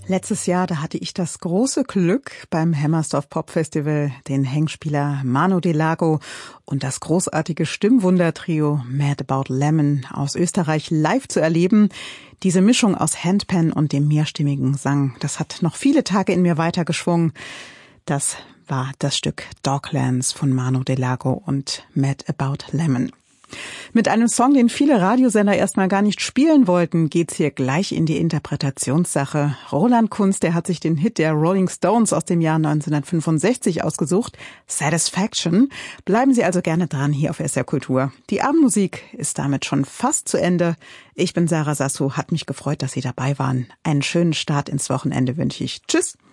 Letztes Jahr, da hatte ich das große Glück, beim Hammersdorf Pop Festival den Hengspieler Manu Delago und das großartige Stimmwundertrio Mad About Lemon aus Österreich live zu erleben. Diese Mischung aus Handpan und dem mehrstimmigen Gesang, das hat noch viele Tage in mir weitergeschwungen. Das war das Stück Doglands von Manu Delago und Mad About Lemon. Mit einem Song, den viele Radiosender erstmal gar nicht spielen wollten, geht's hier gleich in die Interpretationssache. Roland Kunz, der hat sich den Hit der Rolling Stones aus dem Jahr 1965 ausgesucht, Satisfaction. Bleiben Sie also gerne dran hier auf SR Kultur. Die Abendmusik ist damit schon fast zu Ende. Ich bin Sarah Sasso, hat mich gefreut, dass Sie dabei waren. Einen schönen Start ins Wochenende wünsche ich. Tschüss!